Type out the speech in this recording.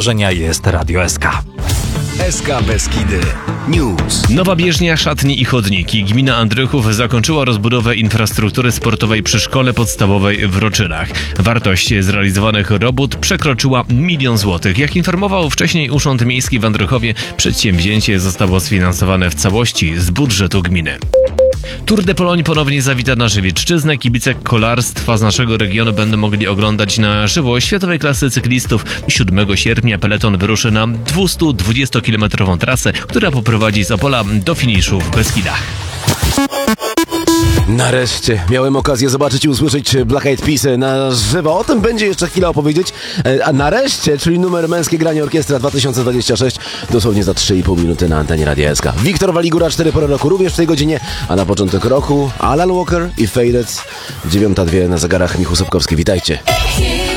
wydarzenia jest Radio SK. SK Beskidy News. Nowa bieżnia, szatnie i chodniki. Gmina Andrychów zakończyła rozbudowę infrastruktury sportowej przy szkole podstawowej w Roczynach. Wartość zrealizowanych robót przekroczyła 1 000 000 złotych. Jak informował wcześniej Urząd Miejski w Andrychowie, przedsięwzięcie zostało sfinansowane w całości z budżetu gminy. Tour de Pologne ponownie zawita na Żywiecczyznę. Kibice kolarstwa z naszego regionu będą mogli oglądać na żywo światowej klasy cyklistów. 7 sierpnia peleton wyruszy na 220-kilometrową trasę, która poprowadzi z Opola do finiszu w Beskidach. Nareszcie miałem okazję zobaczyć i usłyszeć Black Eyed Peas na żywo. O tym będzie jeszcze chwilę opowiedzieć. A nareszcie, czyli numer Męskie Granie Orkiestra 2026, dosłownie za 3,5 minuty na antenie Radia SK. Wiktor Waligura, 4 pory roku, również w tej godzinie, a na początek roku Alan Walker i Faded, 9:02 na zegarach. Michał Sobkowski, witajcie.